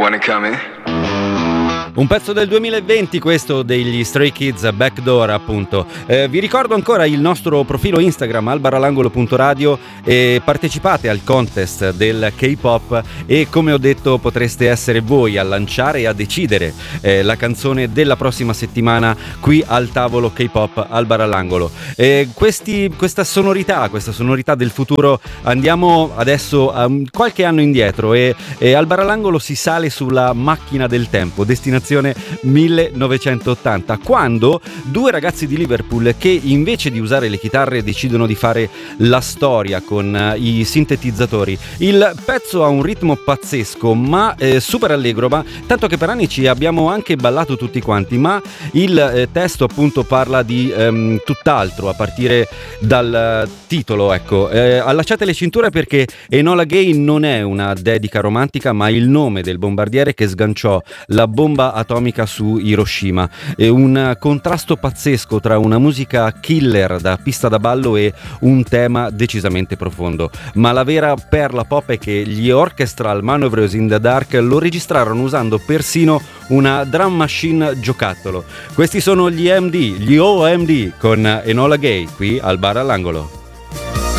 wanna come in? Un pezzo del 2020 questo degli Stray Kids, Backdoor appunto. Vi ricordo ancora il nostro profilo Instagram albaralangolo.radio e partecipate al contest del K-pop e come ho detto potreste essere voi a lanciare e a decidere la canzone della prossima settimana qui al tavolo K-pop al Bar all'Angolo. Questa sonorità del futuro, andiamo adesso a qualche anno indietro e al Bar all'Angolo si sale sulla macchina del tempo, destinazione 1980, quando due ragazzi di Liverpool che invece di usare le chitarre decidono di fare la storia con i sintetizzatori. Il pezzo ha un ritmo pazzesco ma super allegro, ma tanto che per anni ci abbiamo anche ballato tutti quanti, ma il testo appunto parla di tutt'altro a partire dal titolo, ecco. Allacciate le cinture perché Enola Gay non è una dedica romantica ma il nome del bombardiere che sganciò la bomba atomica su Hiroshima. È un contrasto pazzesco tra una musica killer da pista da ballo e un tema decisamente profondo, ma la vera perla pop è che gli Orchestral Manoeuvres in the Dark lo registrarono usando persino una drum machine giocattolo. Questi sono gli OMD con Enola Gay qui al Bar all'Angolo.